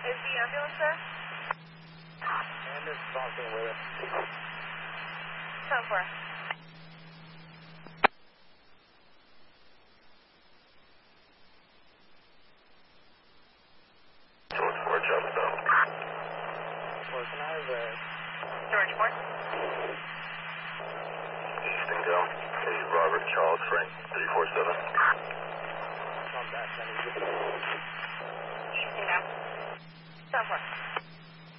Is the ambulance there? And there's something with it. 10-4. George 4, jump down. Can I have a... George 4. Easton go. Hey, Robert, Charles, Frank, 347. Come back, I need you. Easton down. 10-4.